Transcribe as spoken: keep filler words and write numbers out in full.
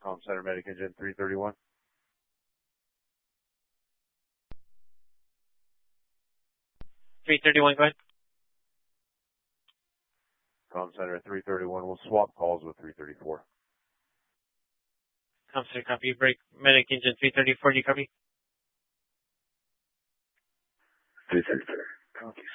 Com Center Medic Engine three thirty-one. three thirty-one, go ahead. Com Center three thirty-one. We'll swap calls with three thirty-four. Com Center, copy. Break Medic Engine three thirty-four, do you copy? three thirty-four. Copy.